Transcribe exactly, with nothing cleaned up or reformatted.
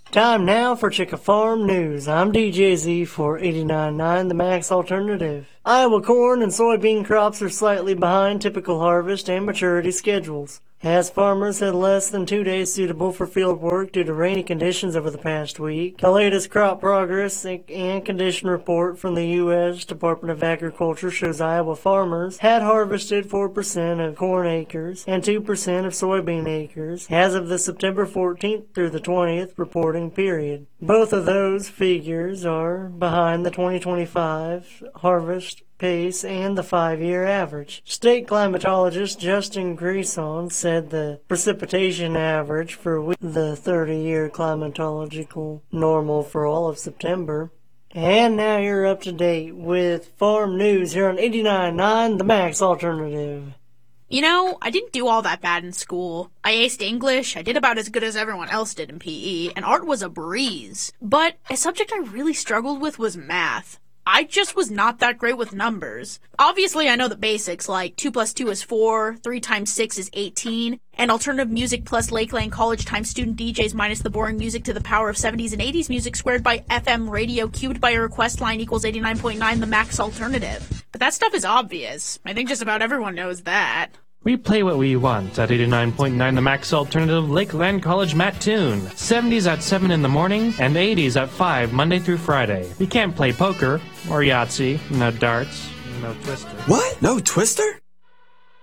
Time now for Chicka Farm News. I'm D J Z for eighty-nine point nine The Max Alternative. Iowa corn and soybean crops are slightly behind typical harvest and maturity schedules, as farmers had less than two days suitable for field work due to rainy conditions over the past week. The latest crop progress and condition report from the U S Department of Agriculture shows Iowa farmers had harvested four percent of corn acres and two percent of soybean acres as of the September fourteenth through the twentieth reporting period. Both of those figures are behind the twenty twenty-five harvest pace and the five-year average. State climatologist Justin Greason said the precipitation average for the thirty-year climatological normal for all of September. And now you're up to date with farm news here on eighty-nine point nine The Max Alternative. You know, I didn't do all that bad in school. I aced English, I did about as good as everyone else did in P E, and art was a breeze. But a subject I really struggled with was math. I just was not that great with numbers. Obviously, I know the basics, like two plus two is four, three times six is eighteen, and alternative music plus Lakeland College times student D Js minus the boring music to the power of seventies and eighties music squared by F M radio cubed by a request line equals eighty-nine point nine The Max Alternative. But that stuff is obvious. I think just about everyone knows that. We play what we want at eighty-nine point nine The Max Alternative Lakeland College Mattoon. seventies at seven in the morning and eighties at five Monday through Friday. We can't play poker or Yahtzee, no darts, no Twister. What? No Twister?